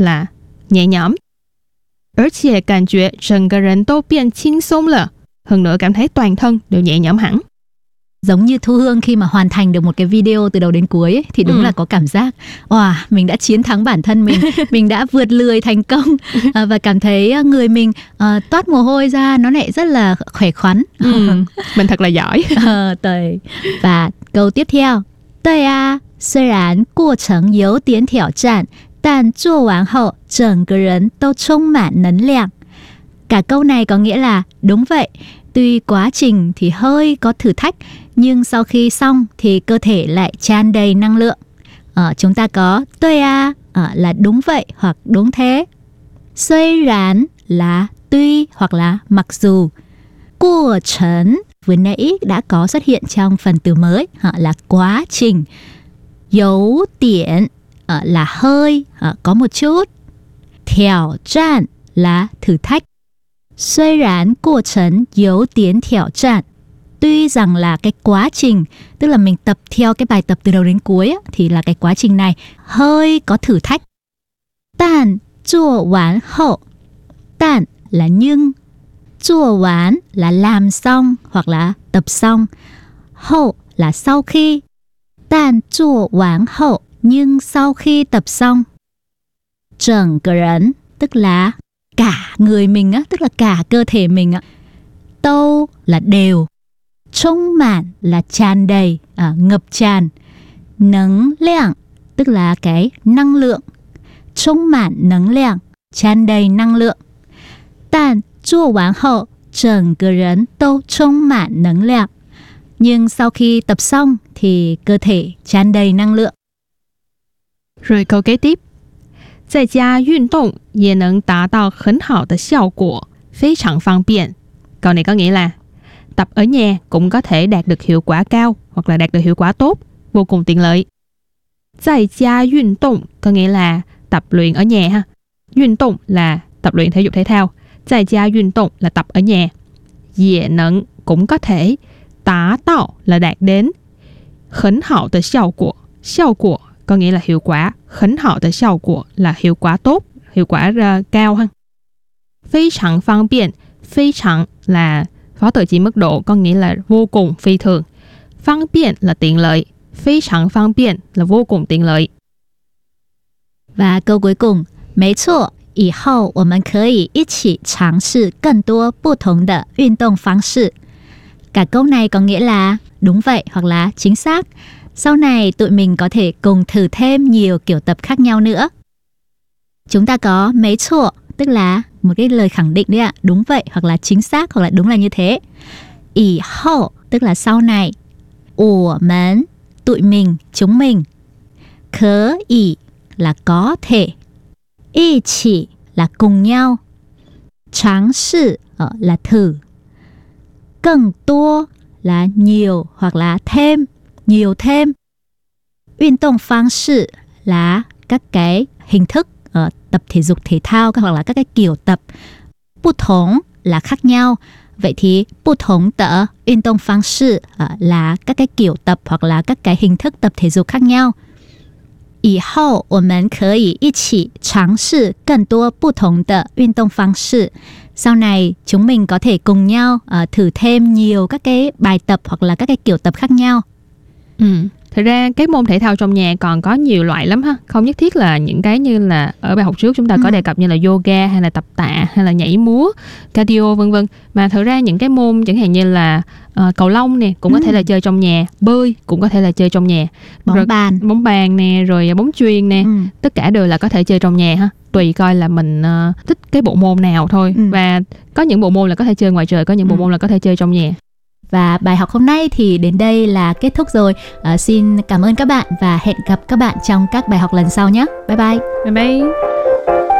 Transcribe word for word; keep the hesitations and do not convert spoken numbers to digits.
là nhẹ nhõm. 而且感觉整个人都变轻松了. Hơn nữa cảm thấy toàn thân đều nhẹ nhõm hẳn. Giống như Thu Hương khi mà hoàn thành được một cái video từ đầu đến cuối ấy, thì đúng ừ. là có cảm giác wow, mình đã chiến thắng bản thân mình, mình đã vượt lười thành công à, và cảm thấy người mình à, toát mồ hôi ra, nó lại rất là khỏe khoắn. Ừ. Mình thật là giỏi. à, Và câu tiếp theo, 对啊，虽然过程有点挑战，但做完后整个人都充满能量. Cả câu này có nghĩa là đúng vậy, tuy quá trình thì hơi có thử thách, nhưng sau khi xong thì cơ thể lại tràn đầy năng lượng. À, chúng ta có 对啊 à, là đúng vậy hoặc đúng thế. 虽然 là tuy hoặc là mặc dù. 过程 vừa nãy đã có xuất hiện trong phần từ mới à, là quá trình. 有点 à, là hơi, à, có một chút. 挑战 là thử thách. 虽然过程有点挑战, tuy rằng là cái quá trình, tức là mình tập theo cái bài tập từ đầu đến cuối á, thì là cái quá trình này hơi có thử thách. 但做完后, 但 là nhưng, 做完 là làm xong hoặc là tập xong, 后 là sau khi, 但做完后 nhưng sau khi tập xong. 整个人 tức là cả người mình á, tức là cả cơ thể mình á. Tô là đều.充满là tràn đầy, à, ngập tràn. Nấng lượng tức là cái năng lượng.充满能量 tràn đầy năng lượng. 但做完后整个人都充满能量. Nhưng sau khi tập xong thì cơ thể tràn đầy năng lượng. Rồi câu kế tiếp, 在家运动也能达到很好的效果，非常方便. Câu này có nghĩa là tập ở nhà cũng có thể đạt được hiệu quả cao hoặc là đạt được hiệu quả tốt, vô cùng tiện lợi. 在家运动 có nghĩa là tập luyện ở nhà ha. 运动 là tập luyện thể dục thể thao. 在家运动 là tập ở nhà. 也能 cũng có thể. 达到 là đạt đến. 很好的效果 效果 có nghĩa là hiệu quả. 很好的效果 là hiệu quả tốt, hiệu quả uh, cao ha. 非常方便 非常 là phó từ chỉ mức độ, có nghĩa là vô cùng, phi thường. 方便 là tiện lợi. 非常方便 là vô cùng tiện lợi. Và câu cuối cùng, 没错，以后我们可以一起尝试更多不同的运动方式. Cả câu này có nghĩa là đúng vậy hoặc là chính xác. Sau này tụi mình có thể cùng thử thêm nhiều kiểu tập khác nhau nữa. Chúng ta có 没错, tức là một cái lời khẳng định đấy ạ, đúng vậy hoặc là chính xác hoặc là đúng là như thế. 以后 tức là sau này. 我们 tụi mình, chúng mình. 可以 là có thể. 一起 là cùng nhau. 尝试 là thử. 更多 là nhiều hoặc là thêm, nhiều thêm. 运动方式 là các cái hình thức uh, tập thể dục thể thao hoặc là các cái kiểu tập. 不同 là khác nhau. Vậy thì 不同的运动方式 uh, là các cái kiểu tập hoặc là các cái hình thức tập thể dục khác nhau. 以后我们可以一起尝试更多不同的运动方式. Sau này chúng mình có thể cùng nhau uh, thử thêm nhiều các cái bài tập hoặc là các cái kiểu tập khác nhau. Ừ. Thật ra cái môn thể thao trong nhà còn có nhiều loại lắm ha. Không nhất thiết là những cái như là ở bài học trước chúng ta có ừ. đề cập như là yoga hay là tập tạ hay là nhảy múa, cardio vân vân. Mà thật ra những cái môn chẳng hạn như là uh, cầu lông nè cũng ừ. có thể là chơi trong nhà, bơi cũng có thể là chơi trong nhà, bóng rồi, bàn, bóng bàn nè, rồi bóng chuyền nè, ừ. tất cả đều là có thể chơi trong nhà ha. Tùy coi là mình uh, thích cái bộ môn nào thôi. Ừ. Và có những bộ môn là có thể chơi ngoài trời, có những bộ ừ. môn là có thể chơi trong nhà. Và bài học hôm nay thì đến đây là kết thúc rồi. À, xin cảm ơn các bạn và hẹn gặp các bạn trong các bài học lần sau nhé. Bye bye. Bye bye.